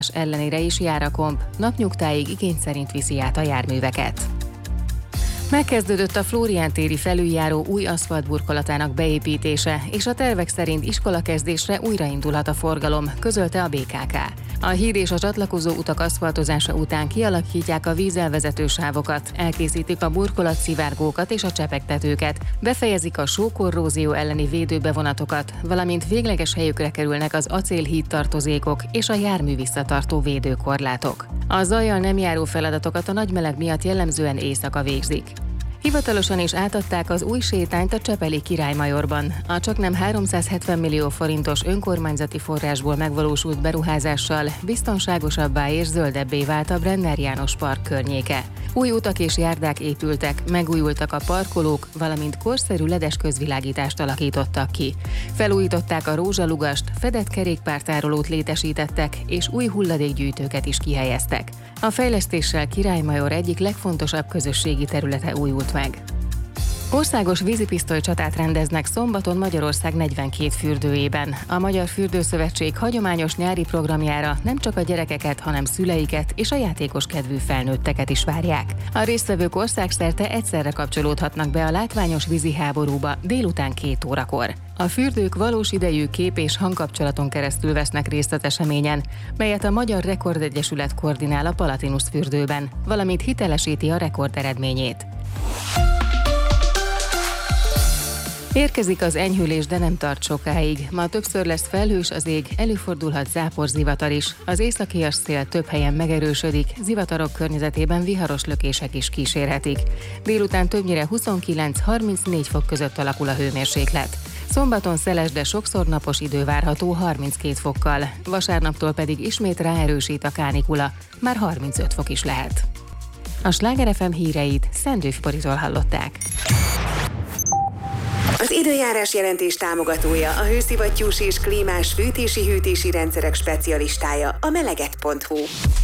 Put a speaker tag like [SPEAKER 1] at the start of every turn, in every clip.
[SPEAKER 1] ellenére is jár a komp, napnyugtáig igény szerint viszi át a járműveket. Megkezdődött a Flórián téri felüljáró új aszfaltburkolatának beépítése, és a tervek szerint iskolakezdésre újraindulhat a forgalom, közölte a BKK. A híd és a csatlakozó utak aszfaltozása után kialakítják a vízelvezető sávokat, elkészítik a burkolatszivárgókat és a csepegtetőket, befejezik a sókorrózió elleni védőbevonatokat, valamint végleges helyükre kerülnek az acélhíd tartozékok és a jármű visszatartó védőkorlátok. A zajjal nem járó feladatokat a nagy meleg miatt jellemzően éjszaka végzik. Hivatalosan is átadták az új sétányt a Csepeli Királymajorban. A csaknem 370 millió forintos önkormányzati forrásból megvalósult beruházással biztonságosabbá és zöldebbé vált a Brenner János Park környéke. Új utak és járdák épültek, megújultak a parkolók, valamint korszerű ledes közvilágítást alakítottak ki. Felújították a rózsalugast, fedett kerékpártárolót létesítettek, és új hulladékgyűjtőket is kihelyeztek. A fejlesztéssel Királymajor egyik legfontosabb közösségi területe újult meg. Országos vízipisztolycsatát rendeznek szombaton Magyarország 42 fürdőjében. A Magyar Fürdőszövetség hagyományos nyári programjára nem csak a gyerekeket, hanem szüleiket és a játékos kedvű felnőtteket is várják. A résztvevők országszerte egyszerre kapcsolódhatnak be a látványos vízi háborúba délután 2 órakor. A fürdők valós idejű kép- és hangkapcsolaton keresztül vesznek részt az eseményen, melyet a Magyar Rekordegyesület koordinál a Palatinus fürdőben, valamint hitelesíti a rekord eredményét. Érkezik az enyhülés, de nem tart sokáig. Ma többször lesz felhős az ég, előfordulhat záporzivatar is. Az északias szél több helyen megerősödik, zivatarok környezetében viharos lökések is kísérhetik. Délután többnyire 29-34 fok között alakul a hőmérséklet. Szombaton szeles, de sokszor napos idő várható 32 fokkal. Vasárnaptól pedig ismét ráerősít a kánikula, már 35 fok is lehet. A Sláger FM híreit Szendőf Borizól hallották.
[SPEAKER 2] Az időjárás jelentés támogatója a hőszivattyús és klímás fűtési-hűtési rendszerek specialistája, a meleget.hu.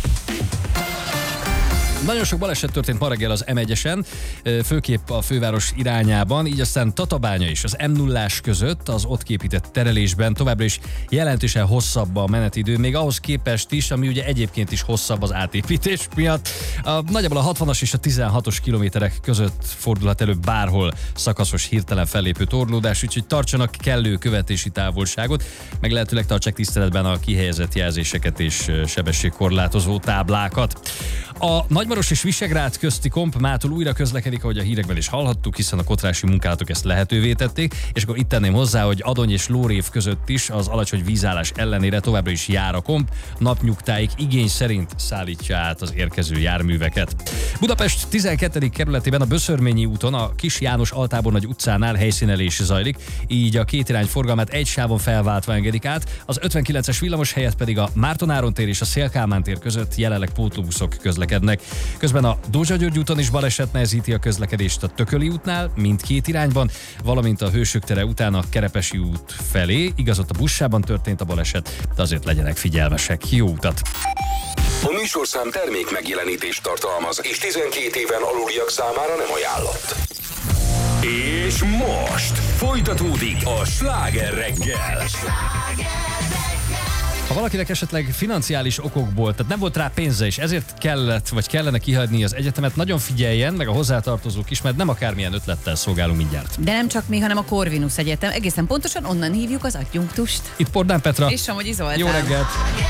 [SPEAKER 3] Nagyon sok baleset történt ma reggel az M1-esen, főképp a főváros irányában, így aztán Tatabánya is az M0-ás között, az ott képített terelésben továbbra is jelentősen hosszabb a menetidő, még ahhoz képest is, ami ugye egyébként is hosszabb az átépítés miatt. Nagyjából a 60-as és a 16-os kilométerek között fordulhat elő bárhol szakaszos hirtelen fellépő torlódás, úgyhogy tartsanak kellő követési távolságot, meg lehetőleg tartsák tiszteletben a kihelyezett jelzéseket és sebességkorlátozó táblákat. A Nagymaros és Visegrád közti komp mától újra közlekedik, ahogy a hírekben is hallhattuk, hiszen a kotrási munkálatok ezt lehetővé tették, és akkor itt tenném hozzá, hogy Adony és Lórév között is az alacsony vízállás ellenére továbbra is jár a komp, napnyugtáig igény szerint szállítja át az érkező járműveket. Budapest 12. kerületében a Böszörményi úton a Kis János Altábornagy utcánál helyszínelés zajlik, így a két irány forgalmát egy sávon felváltva engedik át, az 59-es villamos helyett pedig a Márton Áron tér és a Széll Kálmán tér között jelenleg pótlóbuszok közlekednek. Közben a Dózsa György úton is baleset nehezíti a közlekedést a Tököli útnál mindkét irányban, valamint a Hősök tere után a Kerepesi út felé. Igaz, ott a buszsában történt a baleset, de azért legyenek figyelmesek. Jó utat!
[SPEAKER 4] A műsorszám termék megjelenítést tartalmaz, és 12 éven aluliak számára nem ajánlott. És most folytatódik a Sláger reggel.
[SPEAKER 3] Ha valakinek esetleg financiális okokból, tehát nem volt rá pénze, és ezért kellett, vagy kellene kihagyni az egyetemet, nagyon figyeljen, meg a hozzátartozók is, mert nem akármilyen ötlettel szolgálunk mindjárt.
[SPEAKER 5] De nem csak mi, hanem a Corvinus Egyetem. Egészen pontosan onnan hívjuk az adjunktust.
[SPEAKER 3] Itt Pordán Petra.
[SPEAKER 5] És Somogyi Zoltán.
[SPEAKER 3] Jó reggelt!